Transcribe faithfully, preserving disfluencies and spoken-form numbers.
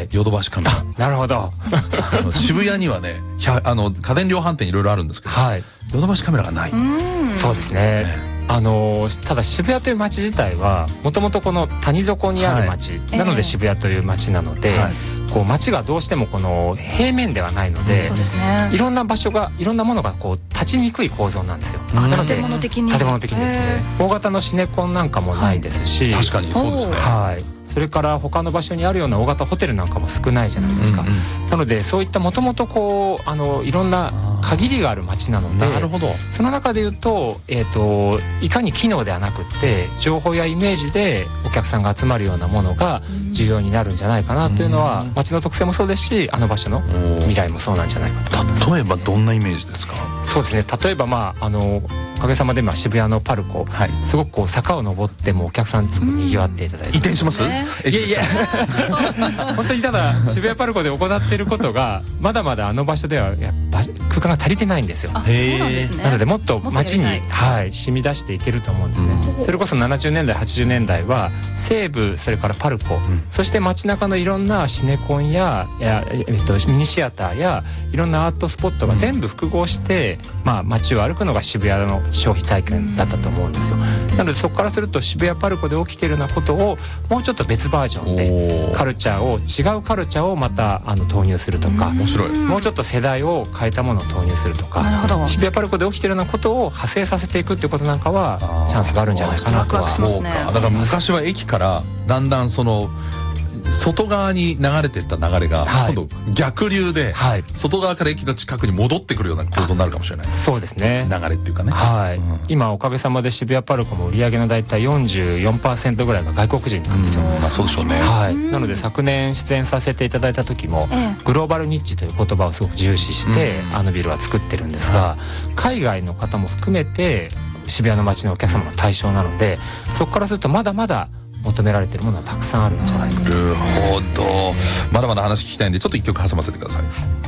ヨドバシカメラ。 なるほど。 渋谷にはね、あの家電量販店いろいろあるんですけど、はい、ヨドバシカメラがない。 そうですね。ね、あのただ渋谷という街自体はもともとこの谷底にある街、はい、なので渋谷という街なので、はい、こう街がどうしてもこの平面ではないので、 そうですね、 いろんな場所がいろんなものがこう立ちにくい構造なんですよ。 なので建物的に建物的にですね、大型のシネコンなんかもないですし、 はい、確かにそうですね。 はい。それから他の場所にあるような大型ホテルなんかも少ないじゃないですか。うんうん、なのでそういったもともとこうあのいろんな限りがある街なので、 なるほど。 その中で言うと、えーと、いかに機能ではなくって情報やイメージでお客さんが集まるようなものが重要になるんじゃないかなというのは、街の特性もそうですし、あの場所の未来もそうなんじゃないかと思います。 例えばどんなイメージですか？ そうですね。例えばまああのおかげさまで今渋谷のパルコ、はい、すごくこう坂を登ってもお客さんすごく賑わっていただいて、 移転します？いやいや本当にただ渋谷パルコで行っていることがまだまだあの場所ではやっぱ空間が足りてないんですよ。 あ、そうなんですね。 なのでもっと街に、はい、染み出していけると思うんですね。うん、それこそななじゅうねんだいはちじゅうねんだいは西部、それからパルコ、うん、そして街中のいろんなシネコンや、や、えっと、ミニシアターやいろんなアートスポットが全部複合して、うん、まあ、街を歩くのが渋谷の消費体験だったと思うんですよ。なのでそこからすると渋谷パルコで起きているようなことをもうちょっと別バージョンでカルチャーを違うカルチャーをまたあの投入するとか、 面白い、 もうちょっと世代を変えたものを投入するとか、渋谷パルコで起きているようなことを派生させていくっていうことなんかはチャンスがあるんじゃないかなとは。 そうか。だから昔は駅からだんだんその外側に流れていった流れが今度逆流で外側から駅の近くに戻ってくるような構造になるかもしれない。 そうですね。 流れっていうかね。 はい。うん、今おかげさまで渋谷パルコも売上のだいたい よんじゅうよんパーセント ぐらいが外国人なんですよ。 うん、まあそうでしょうね。 はい。なので昨年出演させていただいた時も、ええ、グローバルニッチという言葉をすごく重視して、うん、あのビルは作ってるんですが、海外の方も含めて渋谷の街のお客様の対象なので、そこからするとまだまだ求められているものはたくさんあるんじゃないかと。 なるほど。まだまだ話聞きたいんでちょっと一曲挟ませてください。